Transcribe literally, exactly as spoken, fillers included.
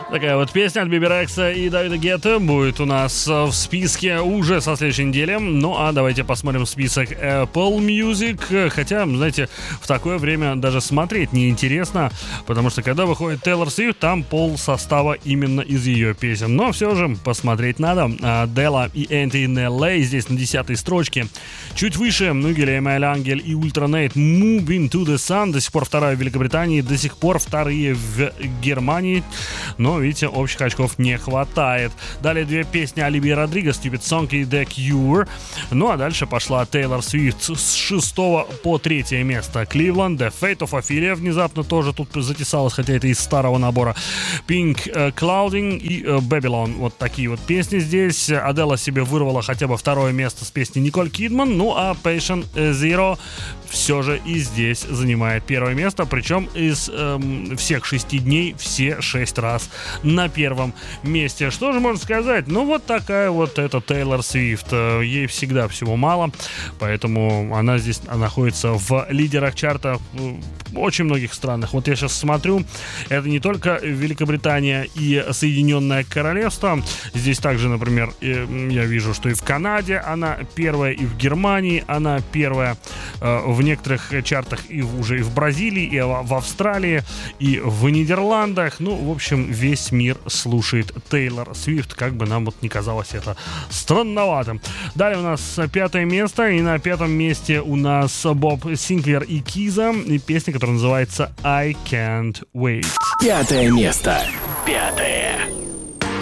Такая вот песня от Биби Рекса и Давида Гетты будет у нас в списке уже со следующей недели. Ну а давайте посмотрим список Apple Music. Хотя, знаете, в такое время даже смотреть неинтересно, потому что когда выходит Тейлор Свифт, там пол состава именно из ее песен. Но все же посмотреть надо. Дела и Энти Неллей здесь на десятой строчке. Чуть выше Нугель, Эмэль Ангель и Ультранейт Moving to the Sun. До сих пор вторая в Великобритании, до сих пор вторые в Германии. Но видите, общих очков не хватает. Далее две песни Оливии Родригес, Stupid Song и The Cure. Ну а дальше пошла Тейлор Свифт с шестого по третье место. Cleveland, The Fate of Ophelia внезапно тоже тут затесалась, хотя это из старого набора. Pink uh, Clouding и uh, Babylon. Вот такие вот песни здесь. Адела себе вырвала хотя бы второе место с песней Николь Кидман. Ну а Patient Zero все же и здесь занимает первое место. Причем из эм, всех шести дней все шесть раз на первом месте. Что же можно сказать? Ну, вот такая вот эта Тейлор Свифт. Ей всегда всего мало, поэтому она здесь находится в лидерах чарта в очень многих странах. Вот я сейчас смотрю, это не только Великобритания и Соединенное Королевство. Здесь также, например, я вижу, что и в Канаде она первая, и в Германии она первая. В некоторых чартах и уже и в Бразилии, и в Австралии, и в Нидерландах. Ну, в общем, весь мир слушает Тейлор Свифт, как бы нам вот не казалось это странноватым. Далее у нас пятое место, и на пятом месте у нас Боб Синклер и Киза, и песня, которая называется I Can't Wait. Пятое место. Пятое.